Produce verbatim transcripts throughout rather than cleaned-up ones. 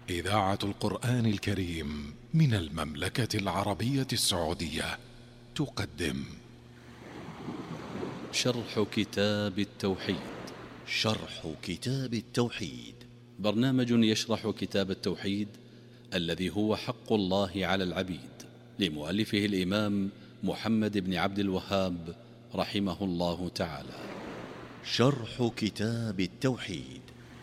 إذاعة القرآن الكريم من المملكة العربية السعودية تقدم شرح كتاب التوحيد. شرح كتاب التوحيد برنامج يشرح كتاب التوحيد الذي هو حق الله على العبيد، لمؤلفه الإمام محمد بن عبد الوهاب رحمه الله تعالى. شرح كتاب التوحيد،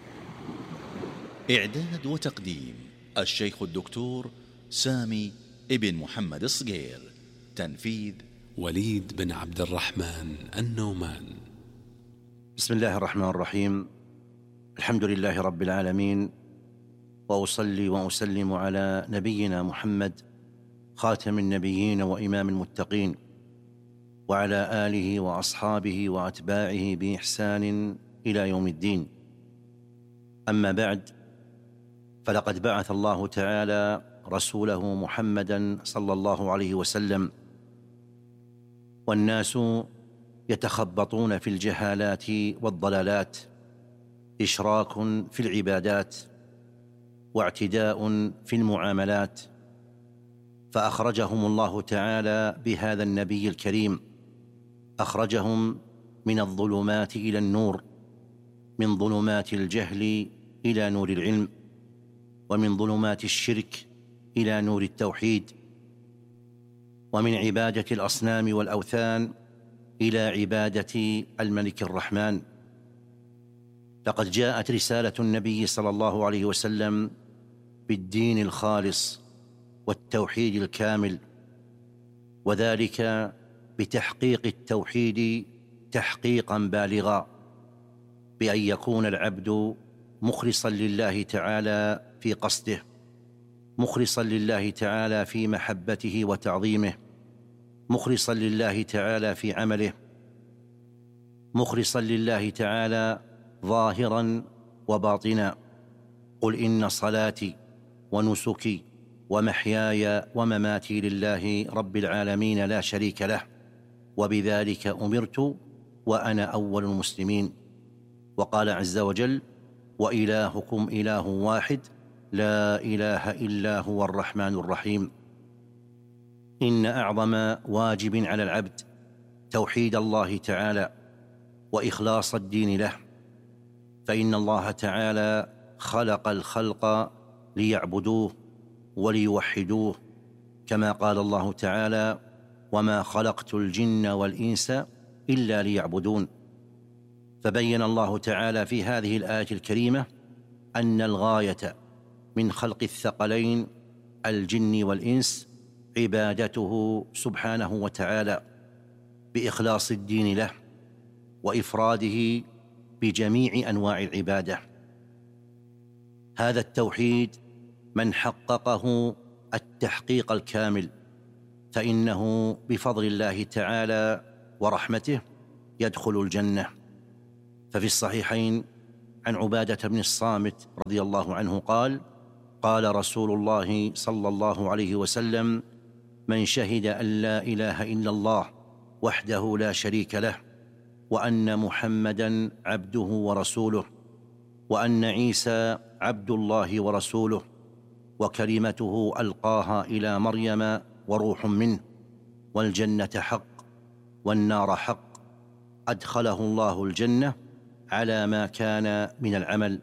إعداد وتقديم الشيخ الدكتور سامي ابن محمد الصقير، تنفيذ وليد بن عبد الرحمن النومان. بسم الله الرحمن الرحيم. الحمد لله رب العالمين، وأصلي وأسلم على نبينا محمد خاتم النبيين وإمام المتقين، وعلى آله وأصحابه وأتباعه بإحسان إلى يوم الدين. أما بعد، فلقد بعث الله تعالى رسوله محمدا صلى الله عليه وسلم، والناس يتخبطون في الجهالات والضلالات، إشراك في العبادات واعتداء في المعاملات، فأخرجهم الله تعالى بهذا النبي الكريم، أخرجهم من الظلمات إلى النور، من ظلمات الجهل إلى نور العلم، ومن ظلمات الشرك إلى نور التوحيد، ومن عبادة الأصنام والأوثان إلى عبادة الملك الرحمن. لقد جاءت رسالة النبي صلى الله عليه وسلم بالدين الخالص والتوحيد الكامل، وذلك بتحقيق التوحيد تحقيقا بالغا، بأن يكون العبد مخلصا لله تعالى في قصده، مخلصا لله تعالى في محبته وتعظيمه، مخلصا لله تعالى في عمله، مخلصا لله تعالى ظاهرا وباطنا. قل إن صلاتي ونسكي ومحياي ومماتي لله رب العالمين لا شريك له، وبذلك أمرت وأنا أول المسلمين. وقال عز وجل: وإلهكم إله واحد لا إله إلا هو الرحمن الرحيم. إن أعظم واجب على العبد توحيد الله تعالى وإخلاص الدين له، فإن الله تعالى خلق الخلق ليعبدوه وليوحدوه، كما قال الله تعالى: وما خلقت الجن والإنس إلا ليعبدون. فبين الله تعالى في هذه الآية الكريمة أن الغاية من خلق الثقلين الجن والإنس عبادته سبحانه وتعالى بإخلاص الدين له وإفراده بجميع أنواع العبادة. هذا التوحيد من حققه التحقيق الكامل، فإنه بفضل الله تعالى ورحمته يدخل الجنة. ففي الصحيحين عن عبادة بن الصامت رضي الله عنه قال: قال رسول الله صلى الله عليه وسلم: من شهد أن لا إله إلا الله وحده لا شريك له، وأن محمدا عبده ورسوله، وأن عيسى عبد الله ورسوله، وكلمته ألقاها إلى مريم وروح منه، والجنة حق والنار حق، أدخله الله الجنة على ما كان من العمل.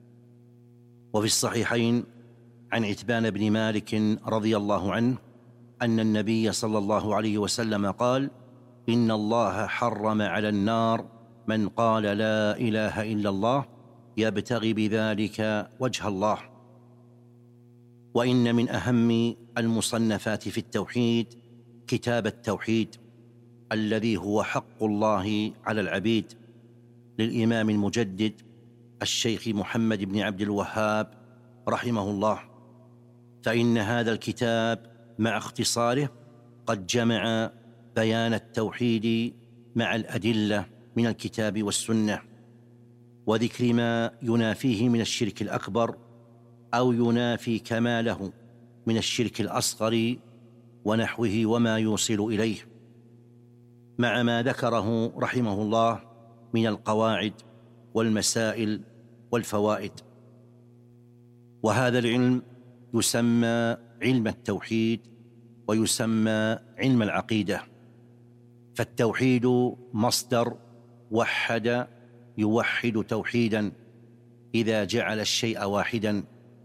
وفي الصحيحين عن عتبان بن مالك رضي الله عنه أن النبي صلى الله عليه وسلم قال: إن الله حرم على النار من قال لا إله إلا الله يبتغي بذلك وجه الله. وإن من أهم المصنفات في التوحيد كتاب التوحيد الذي هو حق الله على العبيد، للإمام المجدد الشيخ محمد بن عبد الوهاب رحمه الله. فإن هذا الكتاب مع اختصاره قد جمع بيان التوحيد مع الأدلة من الكتاب والسنة، وذكر ما ينافيه من الشرك الأكبر أو ينافي كماله من الشرك الأصغر ونحوه وما يوصل إليه، مع ما ذكره رحمه الله من القواعد والمسائل والفوائد. وهذا العلم يسمى علم التوحيد ويسمى علم العقيدة. فالتوحيد مصدر وحد يوحد توحيدا إذا جعل الشيء واحدا.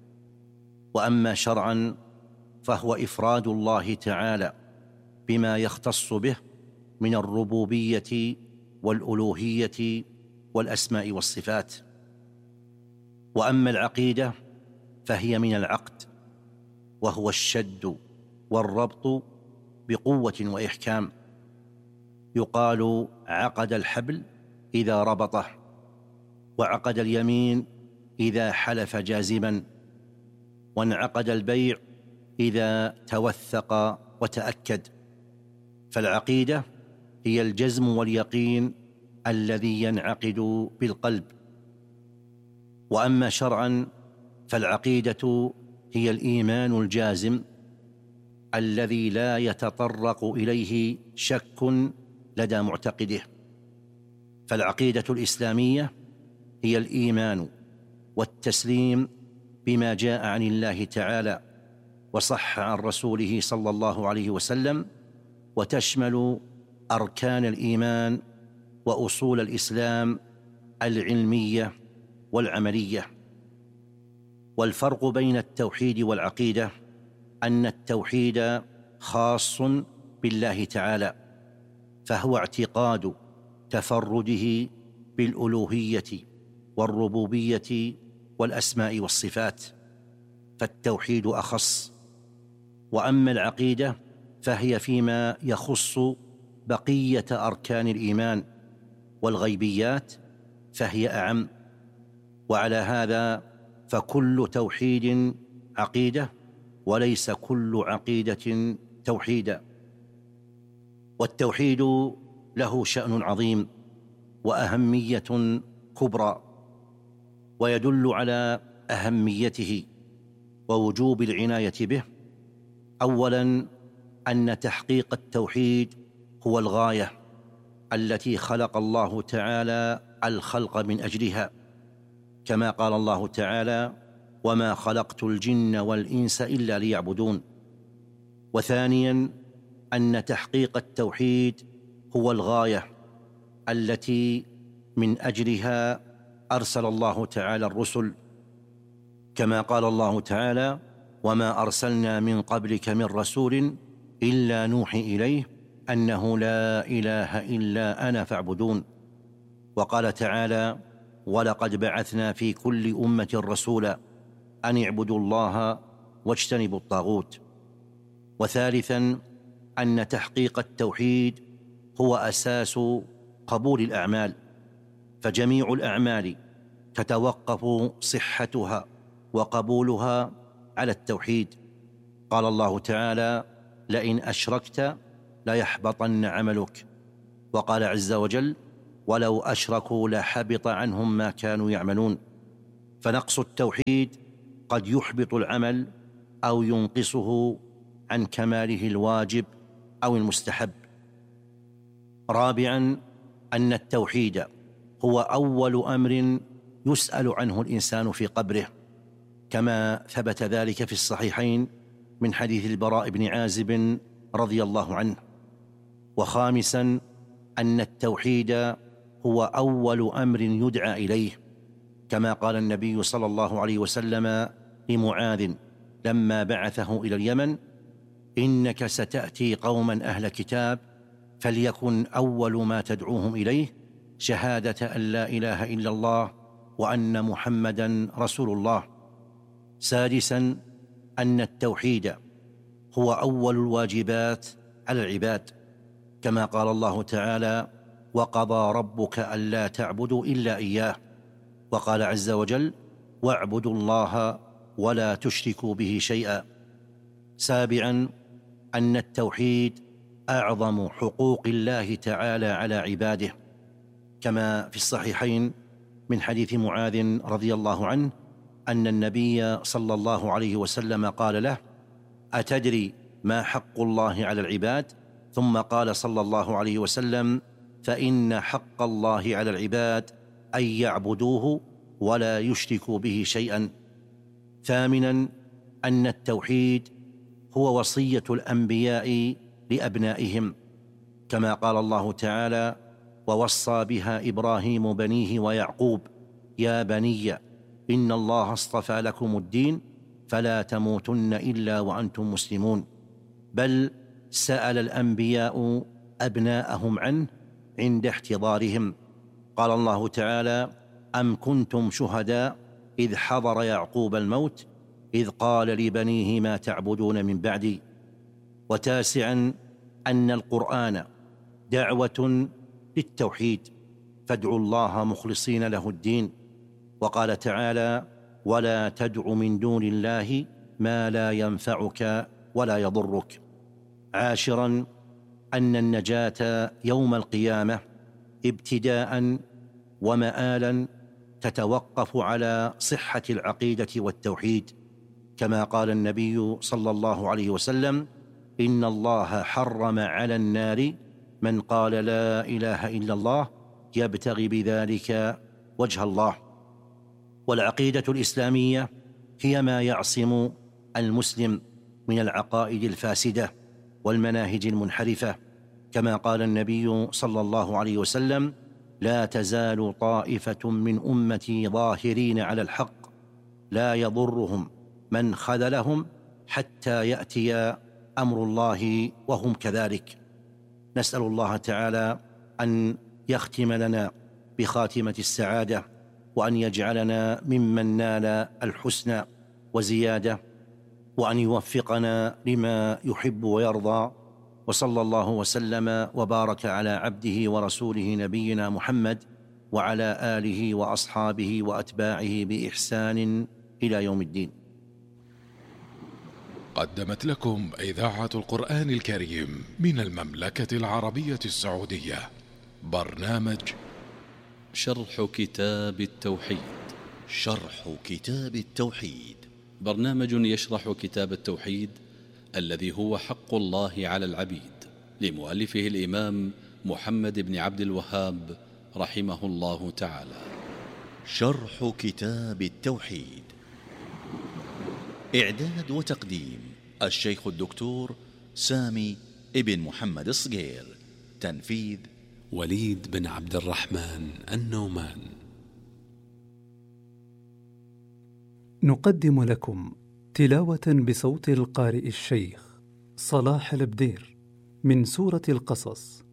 وأما شرعا فهو إفراد الله تعالى بما يختص به من الربوبية والألوهية والأسماء والصفات. وأما العقيدة فهي من العقد، وهو الشد والربط بقوة وإحكام. يقال عقد الحبل إذا ربطه، وعقد اليمين إذا حلف جازما، وانعقد البيع إذا توثق وتأكد. فالعقيدة هي الجزم واليقين الذي ينعقد بالقلب. وأما شرعا فالعقيدة هي الإيمان الجازم الذي لا يتطرق إليه شك لدى معتقده. فالعقيدة الإسلامية هي الإيمان والتسليم بما جاء عن الله تعالى وصح عن رسوله صلى الله عليه وسلم، وتشمل أركان الإيمان وأصول الإسلام العلمية والعملية. والفرق بين التوحيد والعقيدة أن التوحيد خاص بالله تعالى، فهو اعتقاد تفرده بالألوهية والربوبية والأسماء والصفات، فالتوحيد أخص. وأما العقيدة فهي فيما يخص بقية أركان الإيمان والغيبيات، فهي أعم. وعلى هذا فكل توحيد عقيدة، وليس كل عقيدة توحيدا. والتوحيد له شأن عظيم وأهمية كبرى، ويدل على أهميته ووجوب العناية به أولا أن تحقيق التوحيد هو الغاية التي خلق الله تعالى الخلق من أجلها، كما قال الله تعالى: وما خلقت الجن والإنس إلا ليعبدون. وثانيا أن تحقيق التوحيد هو الغاية التي من أجلها أرسل الله تعالى الرسل، كما قال الله تعالى: وما أرسلنا من قبلك من رسول إلا نوحي إليه أنه لا إله إلا أنا فاعبدون. وقال تعالى: ولقد بعثنا في كل أمة رسولا أن اعبدوا الله واجتنبوا الطاغوت. وثالثا أن تحقيق التوحيد هو أساس قبول الأعمال، فجميع الأعمال تتوقف صحتها وقبولها على التوحيد. قال الله تعالى: لئن أشركت ليحبطن عملك. وقال عز وجل: ولو أشركوا لحبط عنهم ما كانوا يعملون. فنقص التوحيد قد يحبط العمل أو ينقصه عن كماله الواجب أو المستحب. رابعا أن التوحيد هو أول أمر يسأل عنه الإنسان في قبره، كما ثبت ذلك في الصحيحين من حديث البراء بن عازب رضي الله عنه. وخامسا أن التوحيد هو أول أمر يدعى إليه، كما قال النبي صلى الله عليه وسلم لمعاذ لما بعثه إلى اليمن: إنك ستأتي قوما أهل كتاب فليكن أول ما تدعوهم إليه شهادة أن لا إله إلا الله وأن محمدا رسول الله. سادسا أن التوحيد هو أول الواجبات على العباد، كما قال الله تعالى: وقضى ربك ألا تعبدوا إلا إياه. وقال عز وجل: واعبدوا الله ولا تشركوا به شيئا. سابعا أن التوحيد أعظم حقوق الله تعالى على عباده، كما في الصحيحين من حديث معاذ رضي الله عنه أن النبي صلى الله عليه وسلم قال له: أتدري ما حق الله على العباد؟ ثم قال صلى الله عليه وسلم: فإن حق الله على العباد أن يعبدوه ولا يشركوا به شيئا. ثامناً أن التوحيد هو وصية الأنبياء لأبنائهم، كما قال الله تعالى: ووصى بها إبراهيم بنيه ويعقوب يا بني إن الله اصطفى لكم الدين فلا تموتن إلا وأنتم مسلمون. بل سأل الأنبياء أبناءهم عنه عند احتضارهم. قال الله تعالى: أم كنتم شهداء إذ حضر يعقوب الموت إذ قال لبنيه ما تعبدون من بعدي. وتاسعاً أن القرآن دعوة للتوحيد، فادعوا الله مخلصين له الدين. وقال تعالى: ولا تدع من دون الله ما لا ينفعك ولا يضرك. عاشراً أن النجاة يوم القيامة ابتداءً ومآلاً تتوقف على صحة العقيدة والتوحيد، كما قال النبي صلى الله عليه وسلم: إن الله حرم على النار من قال لا إله إلا الله يبتغي بذلك وجه الله. والعقيدة الإسلامية هي ما يعصم المسلم من العقائد الفاسدة والمناهج المنحرفة، كما قال النبي صلى الله عليه وسلم: لا تزال طائفة من أمتي ظاهرين على الحق لا يضرهم من خذلهم حتى يأتي أمر الله وهم كذلك. نسأل الله تعالى أن يختم لنا بخاتمة السعادة، وأن يجعلنا ممن نال الحسنى وزيادة، وأن يوفقنا لما يحب ويرضى. وصلى الله وسلم وبارك على عبده ورسوله نبينا محمد وعلى آله وأصحابه وأتباعه بإحسان إلى يوم الدين. قدمت لكم إذاعة القرآن الكريم من المملكة العربية السعودية برنامج شرح كتاب التوحيد. شرح كتاب التوحيد برنامج يشرح كتاب التوحيد الذي هو حق الله على العبيد، لمؤلفه الإمام محمد بن عبد الوهاب رحمه الله تعالى. شرح كتاب التوحيد. إعداد وتقديم الشيخ الدكتور سامي ابن محمد الصقير. تنفيذ وليد بن عبد الرحمن النومان. نقدم لكم تلاوة بصوت القارئ الشيخ صلاح البدير من سورة القصص،